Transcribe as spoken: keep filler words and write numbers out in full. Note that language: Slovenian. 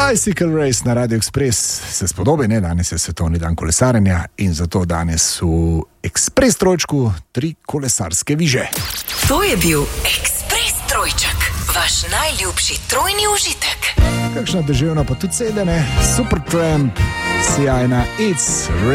Bicycle Race na Radio Express se spodobi, ne? Danes je svetovni dan kolesarjenja in zato danes v Express trojčku tri kolesarske viže. To je bil Express trojček, vaš najljubši trojni užitek. Kakšna deževna pa tudi sedene, Supertramp, sjajna It's